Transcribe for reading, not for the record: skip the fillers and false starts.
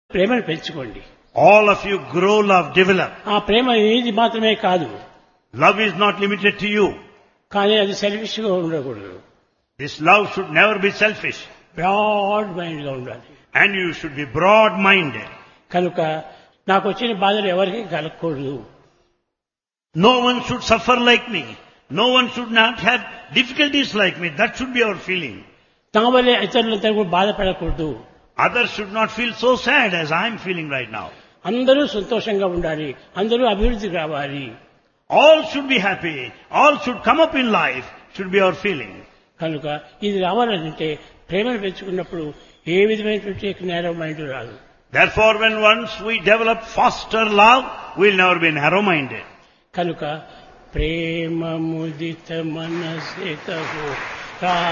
ప్రేమను పెంచుకోండి. All of you grow love, develop. ఆ ప్రేమ ఇది మాత్రమే కాదు, Love is not limited to you. కానీ అది సెల్ఫిష్ గా ఉండకూడదు. This love should never be selfish. Broad mind గా ఉండాలి. And you should be broad-minded. కనుక నాకు వచ్చిన బాధలు ఎవరికి కలగకూడదు. No one should suffer like me. No one should not have difficulties like me. That should be our feeling. తమ వల్లే ఇతరులంతా కూడా బాధపడకూడదు. Others should not feel so sad as I am feeling right now. అందరూ సంతోషంగా ఉండాలి, అందరూ అభివృద్ధి కావాలి. All should be happy. All should come up in life. Should be our feeling. కనుక ఇది రావాలంటే ప్రేమను పెంచుకున్నప్పుడు ఏ విధమైనటువంటి నేరో మైండ్ రాదు. Therefore, when once we develop foster love, we will never be narrow-minded. కనుక ప్రేమ ముదిత మనసే కహో